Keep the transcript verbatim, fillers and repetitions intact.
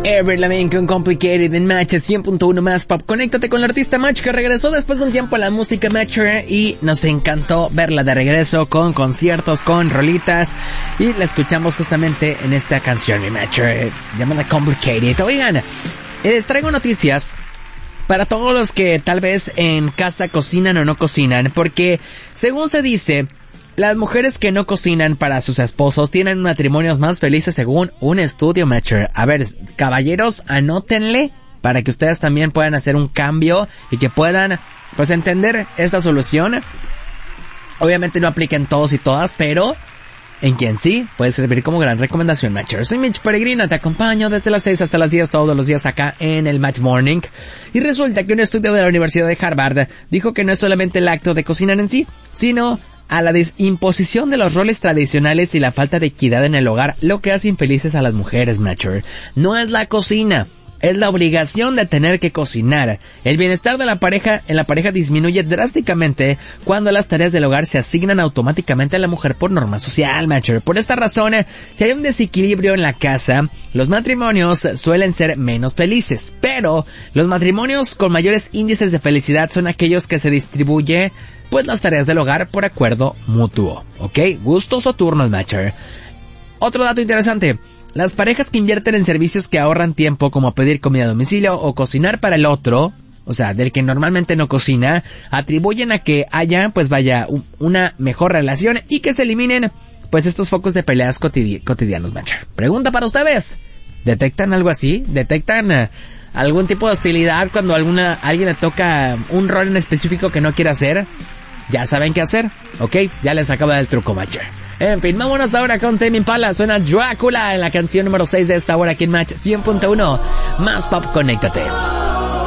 Avril Lavigne con Complicated en Match cien punto uno más pop. Conéctate con la artista Match, que regresó después de un tiempo a la música Match, y nos encantó verla de regreso con conciertos, con rolitas, y la escuchamos justamente en esta canción, mi Match, llamada Complicated. Oigan, les traigo noticias para todos los que tal vez en casa cocinan o no cocinan, porque según se dice, las mujeres que no cocinan para sus esposos tienen matrimonios más felices según un estudio, Matcher. A ver, caballeros, anótenle para que ustedes también puedan hacer un cambio y que puedan, pues, entender esta solución. Obviamente no aplica en todos y todas, pero en quien sí puede servir como gran recomendación, Matcher. Soy Mitch Peregrina, te acompaño desde las seis hasta las diez todos los días acá en el Match Morning. Y resulta que un estudio de la Universidad de Harvard dijo que no es solamente el acto de cocinar en sí, sino a la imposición de los roles tradicionales y la falta de equidad en el hogar lo que hace infelices a las mujeres, Matcher. No es la cocina, es la obligación de tener que cocinar. El bienestar de la pareja en la pareja disminuye drásticamente cuando las tareas del hogar se asignan automáticamente a la mujer por norma social, Matcher. Por esta razón, si hay un desequilibrio en la casa, los matrimonios suelen ser menos felices. Pero los matrimonios con mayores índices de felicidad son aquellos que se distribuye pues las tareas del hogar por acuerdo mutuo, ¿ok? Gustos o turnos, Matcher. Otro dato interesante: las parejas que invierten en servicios que ahorran tiempo, como pedir comida a domicilio o cocinar para el otro, o sea, del que normalmente no cocina, atribuyen a que haya, pues vaya, un, una mejor relación y que se eliminen, pues, estos focos de peleas cotidi- cotidianos, Matcher. Pregunta para ustedes: ¿detectan algo así? ¿Detectan uh, algún tipo de hostilidad cuando alguna alguien le toca un rol en específico que no quiere hacer? Ya saben qué hacer, ¿ok? Ya les acaba del truco, Matcher. En fin, vámonos ahora con Tame Impala. Suena Drácula en la canción número seis de esta hora aquí en Match cien punto uno. Más pop, conéctate.